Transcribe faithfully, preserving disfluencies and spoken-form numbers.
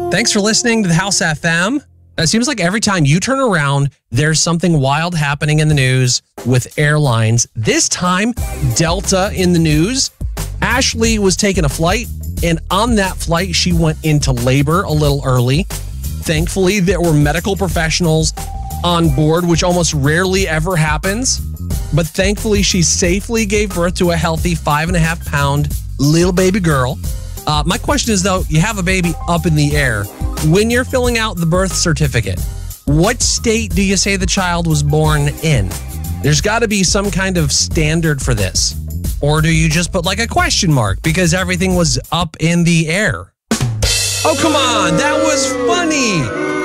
Thanks for listening to the House F M. It seems like every time you turn around, there's something wild happening in the news with airlines. This time, Delta in the news. Ashley was taking a flight, and on that flight, she went into labor a little early. Thankfully, there were medical professionals on board, which almost rarely ever happens. But thankfully, she safely gave birth to a healthy five and a half pound little baby girl. Uh, my question is, though, you have a baby up in the air. When you're filling out the birth certificate, what state do you say the child was born in? There's got to be some kind of standard for this. Or do you just put like a question mark because everything was up in the air? Oh, come on. That was funny.